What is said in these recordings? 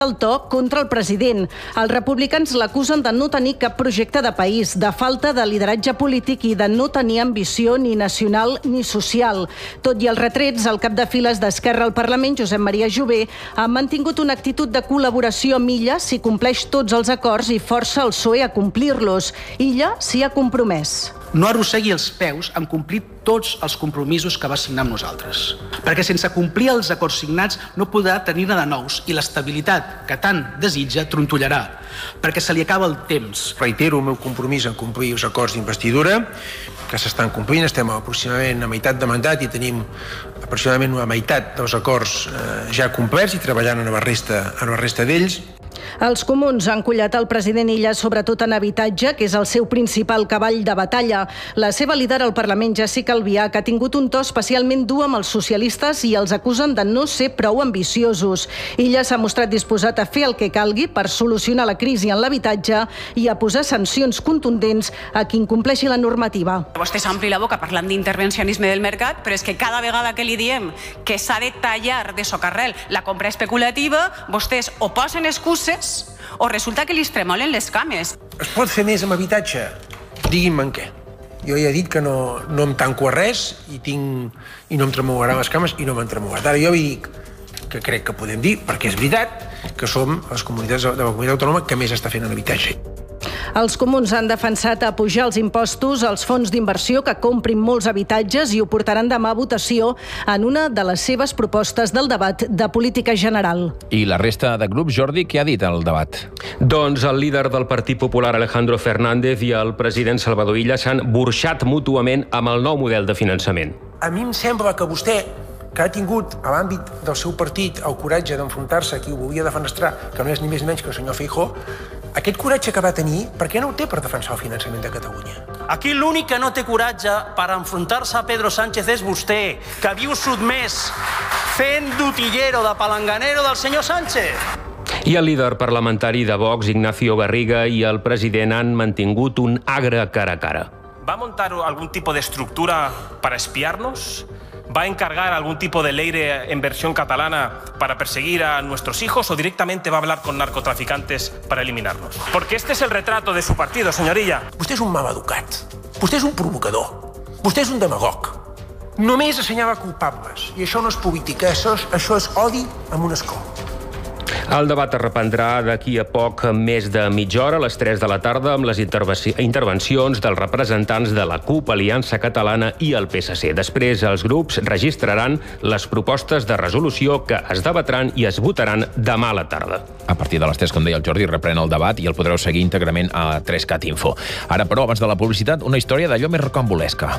el to contra el president. Els republicans l'acusen de no tenir cap projecte de país, de falta de lideratge polític i de no tenir ambició ni nacional ni social. Tot i els retrets, el cap de files d'Esquerra al Parlament, Josep Maria Jové, ha mantingut una actitud de col·laboració amb Illa si compleix tots els acords i força el PSOE a complir-los. Illa s'hi ha compromès. No arrossegui els peus en complir tots els compromisos que va signar amb nosaltres. Perquè sense complir els acords signats no podrà tenir-ne de nous i l'estabilitat que tant desitja trontollarà, perquè se li acaba el temps. Reitero el meu compromís en complir els acords d'investidura que s'estan complint. Estem aproximadament a meitat de mandat i tenim aproximadament una meitat dels acords ja complerts i treballant en la resta d'ells. Els comuns han collat el president Illa sobretot en habitatge, que és el seu principal cavall de batalla. La seva líder al Parlament, Jessica Albiach, ha tingut un to especialment dur amb els socialistes i els acusen de no ser prou ambiciosos. Illa s'ha mostrat disposat a fer el que calgui per solucionar la crisi en l'habitatge i a posar sancions contundents a qui incompleixi la normativa. Vostè s'ompli la boca parlant d'intervencionisme del mercat, però és que cada vegada que li diem que s'ha de tallar de socarrel la compra especulativa, vostès o posen excuses o resulta que li tremolen les cames. Es pot fer més amb habitatge? Digui'm en què. Jo ja he dit que no em tanco a res i no em tremolarà les cames i no m'han tremolat. Ara jo dic que crec que podem dir, perquè és veritat, que som les comunitats de la comunitat autònoma que més està fent en habitatge. Els comuns han defensat a pujar els impostos als fons d'inversió que comprin molts habitatges i ho portaran demà a votació en una de les seves propostes del debat de política general. I la resta de grups, Jordi, què ha dit al debat? Doncs el líder del Partit Popular, Alejandro Fernández, i el president Salvador Illa s'han burxat mútuament amb el nou model de finançament. A mi em sembla que vostè, que ha tingut a l'àmbit del seu partit el coratge d'enfrontar-se a qui ho volia defenestrar, que no és ni més ni menys que el senyor Feijóo, aquest coratge que va tenir, per què no ho té per defensar el finançament de Catalunya? Aquí l'únic que no té coratge per enfrontar-se a Pedro Sánchez és vostè, que viu sotmès fent d'utillero, de palanganero del senyor Sánchez. I el líder parlamentari de Vox, Ignacio Garriga, i el president han mantingut un agre cara a cara. ¿Va a montar algún tipo de estructura para espiarnos? ¿Va a encargar algún tipo de ley de inversión catalana para perseguir a nuestros hijos o directamente va a hablar con narcotraficantes para eliminarnos? Porque este es el retrato de su partido, senyorilla. Vostè és un mal educat. Vostè és un provocador. Vostè és un demagog. Només assenyala culpables. I això no és política, això és odi amb un escó. El debat es reprendrà d'aquí a poc més de mitja hora, a les 3 de la tarda, amb les intervencions dels representants de la CUP, Aliança Catalana i el PSC. Després, els grups registraran les propostes de resolució que es debatran i es votaran demà a la tarda. A partir de les 3, com deia el Jordi, reprèn el debat i el podreu seguir íntegrament a 3cat Info. Ara, però, abans de la publicitat, una història d'allò més rocambolesca.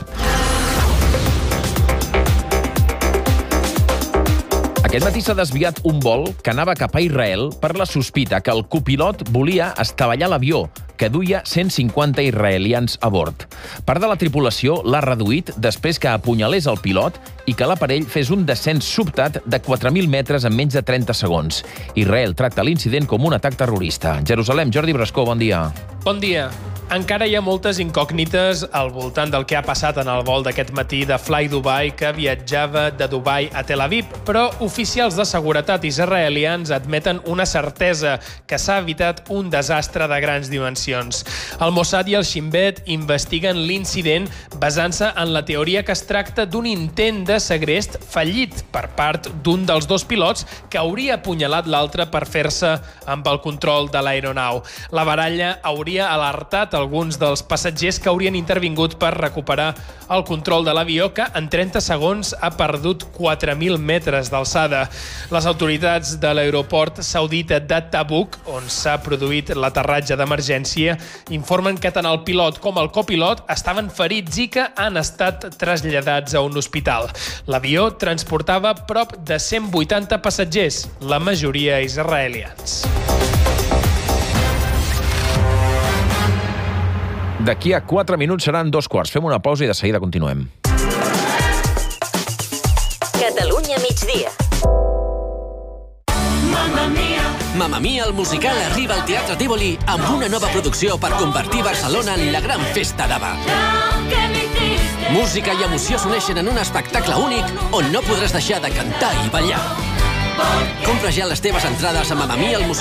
Aquest matí s'ha desviat un vol que anava cap a Israel per la sospita que el copilot volia estavellar l'avió, que duia 150 israelians a bord. Part de la tripulació l'ha reduït després que apunyalés el pilot i que l'aparell fes un descens sobtat de 4.000 metres en menys de 30 segons. Israel tracta l'incident com un atac terrorista. Jerusalem, Jordi Brascó, bon dia. Bon dia. Encara hi ha moltes incògnites al voltant del que ha passat en el vol d'aquest matí de Fly Dubai que viatjava de Dubai a Tel Aviv, però oficials de seguretat israelians admeten una certesa, que s'ha evitat un desastre de grans dimensions. El Mossad i el Shin Bet investiguen l'incident basant-se en la teoria que es tracta d'un intent de segrest fallit per part d'un dels dos pilots que hauria apunyalat l'altre per fer-se amb el control de l'aeronau. La baralla hauria alertat alguns dels passatgers que haurien intervingut per recuperar el control de l'avió, que en 30 segons ha perdut 4.000 metres d'alçada. Les autoritats de l'aeroport saudita de Tabuk, on s'ha produït l'aterratge d'emergència, informen que tant el pilot com el copilot estaven ferits i que han estat traslladats a un hospital. L'avió transportava prop de 180 passatgers, la majoria israelians. D'aquí a 4 minuts seran 2:15. Fem una pausa i de seguida continuem. Catalunya migdia. Mamma Mia, el musical arriba al Teatre Tívoli amb una nova producció per convertir Barcelona en la gran festa d'Ava. Música i emoció s'uneixen en un espectacle únic on no podràs deixar de cantar i ballar. Compra ja les teves entrades a Mamma Mia al